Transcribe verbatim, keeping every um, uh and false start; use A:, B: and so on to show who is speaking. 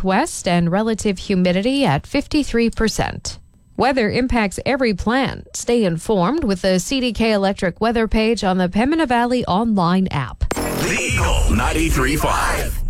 A: southwest and relative humidity at fifty-three percent. Weather impacts every plant. Stay informed with the C D K Electric weather page on the Pembina Valley online app.
B: The Eagle ninety-three point five.